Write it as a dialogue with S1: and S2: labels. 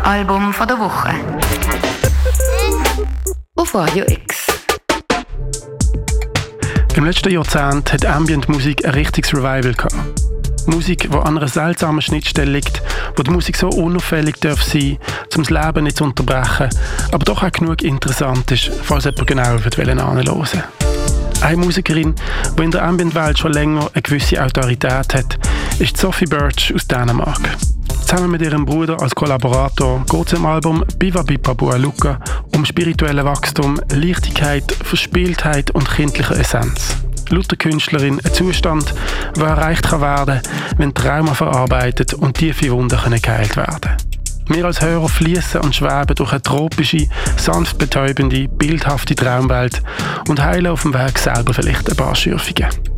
S1: Album von der Woche. Auf Radio X.
S2: Im letzten Jahrzehnt hat Ambient-Musik ein richtiges Revival gehabt. Musik, die an einer seltsamen Schnittstelle liegt, wo die Musik so unauffällig darf sein, um das Leben nicht zu unterbrechen, aber doch auch genug interessant ist, falls jemand genau anhören will. Eine Musikerin, die in der Ambient-Welt schon länger eine gewisse Autorität hat, ist Sophie Birch aus Dänemark. Zusammen mit ihrem Bruder als Kollaborator geht es im Album Biva Bipa Bua Luka um spirituelle Wachstum, Leichtigkeit, Verspieltheit und kindliche Essenz. Laut der Künstlerin ein Zustand, der erreicht kann werden, wenn Trauma verarbeitet und tiefe Wunden geheilt werden können. Wir als Hörer fließen und schweben durch eine tropische, sanft betäubende, bildhafte Traumwelt und heilen auf dem Weg selber vielleicht ein paar Schürfungen.